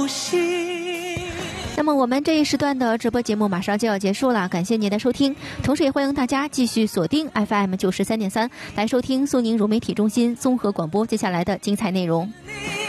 那么我们这一时段的直播节目马上就要结束了，感谢您的收听，同时也欢迎大家继续锁定 FM 93.3来收听苏宁融媒体中心综合广播接下来的精彩内容。